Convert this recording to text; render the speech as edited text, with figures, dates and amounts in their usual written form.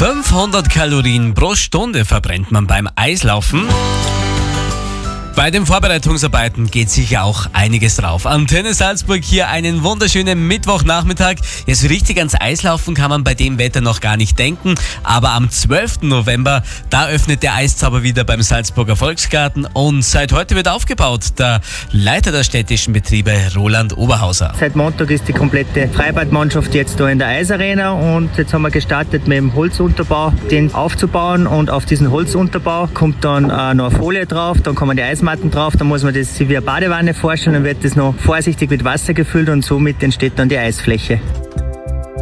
500 Kalorien pro Stunde verbrennt man beim Eislaufen. Bei den Vorbereitungsarbeiten geht sicher auch einiges drauf. Antenne Salzburg hier, einen wunderschönen Mittwochnachmittag. Ja, so richtig ans Eislaufen kann man bei dem Wetter noch gar nicht denken. Aber am 12. November, da öffnet der Eiszauber wieder beim Salzburger Volksgarten. Und seit heute wird aufgebaut. Der Leiter der städtischen Betriebe, Roland Oberhauser. Seit Montag ist die komplette Freibadmannschaft jetzt da in der Eisarena. Und jetzt haben wir gestartet mit dem Holzunterbau, den aufzubauen. Und auf diesen Holzunterbau kommt dann noch eine Folie drauf. Dann kann man die Eismatten drauf, dann muss man das sich wie eine Badewanne vorstellen, dann wird das noch vorsichtig mit Wasser gefüllt und somit entsteht dann die Eisfläche.